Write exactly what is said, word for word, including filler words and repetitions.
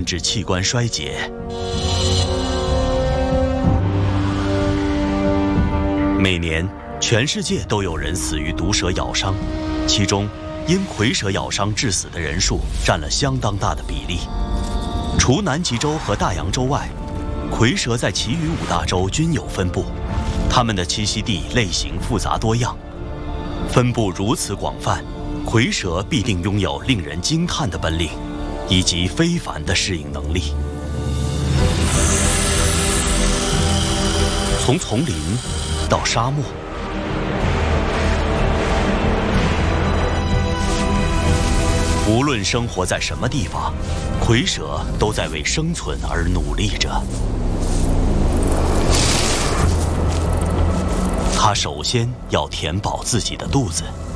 至器官衰竭。每年，全世界都有人死于毒蛇咬伤，其中因蝰蛇咬伤致死的人数占了相当大的比例。除南极洲和大洋洲外，蝰蛇在其余五大洲均有分布，它们的栖息地类型复杂多样。分布如此广泛，蝰蛇必定拥有令人惊叹的本领，以及非凡的适应能力。从丛林到沙漠，无论生活在什么地方，蝰蛇都在为生存而努力着。它首先要填饱自己的肚子。